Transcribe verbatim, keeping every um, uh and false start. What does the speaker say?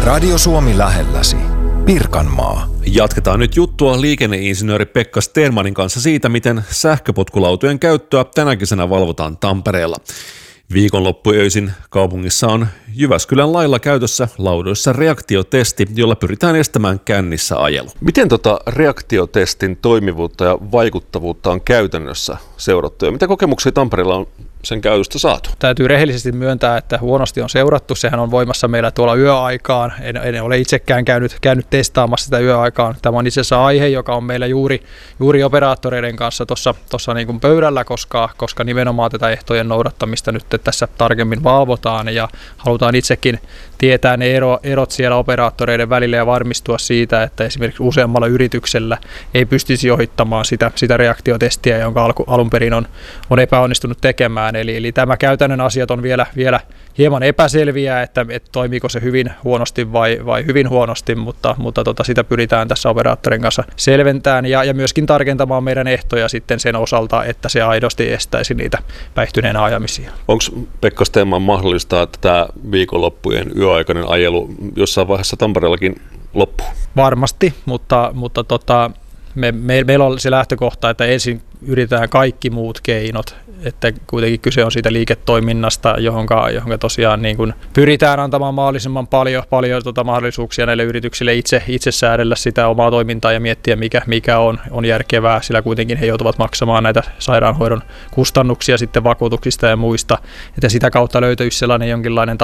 Radio Suomi lähelläsi. Pirkanmaa. Jatketaan nyt juttua liikenneinsinööri Pekka Stermanin kanssa siitä, miten sähköpotkulautojen käyttöä tänä kesänä valvotaan Tampereella. Viikonloppuöisin kaupungissa on Jyväskylän lailla käytössä laudoissa reaktiotesti, jolla pyritään estämään kännissä ajelu. Miten tota reaktiotestin toimivuutta ja vaikuttavuutta on käytännössä seurattu ja mitä kokemuksia Tampereella on sen käytöstä saatu? Täytyy rehellisesti myöntää, että huonosti on seurattu. Sehän on voimassa meillä tuolla yöaikaan. En, en ole itsekään käynyt, käynyt testaamassa sitä yöaikaan. Tämä on itse asiassa aihe, joka on meillä juuri, juuri operaattoreiden kanssa tuossa niin kuin pöydällä, koska, koska nimenomaan tätä ehtojen noudattamista nyt tässä tarkemmin valvotaan ja halutaan itsekin tietää ne ero, erot siellä operaattoreiden välillä ja varmistua siitä, että esimerkiksi useammalla yrityksellä ei pystyisi ohittamaan sitä, sitä reaktiotestiä, jonka alku, alun perin on, on epäonnistunut tekemään. Eli, eli tämä käytännön asiat on vielä, vielä hieman epäselviä, että, että toimiiko se hyvin huonosti vai, vai hyvin huonosti, mutta, mutta tota, sitä pyritään tässä operaattorin kanssa selventämään ja, ja myöskin tarkentamaan meidän ehtoja sitten sen osalta, että se aidosti estäisi niitä päihtyneenä ajamisia. Onko Pekka Stenman mahdollista, että tämä viikonloppujen yöaikainen ajelu jossain vaiheessa Tampereellakin loppuu? Varmasti, mutta, mutta tota, me, me, meillä on se lähtökohta, että ensin yritetään kaikki muut keinot, että kuitenkin kyse on siitä liiketoiminnasta, johonka, johonka tosiaan niin kuin pyritään antamaan mahdollisimman paljon, paljon tota mahdollisuuksia näille yrityksille itse, itse säädellä sitä omaa toimintaa ja miettiä, mikä, mikä on, on järkevää, sillä kuitenkin he joutuvat maksamaan näitä sairaanhoidon kustannuksia sitten vakuutuksista ja muista, että sitä kautta löytyisi sellainen jonkinlainen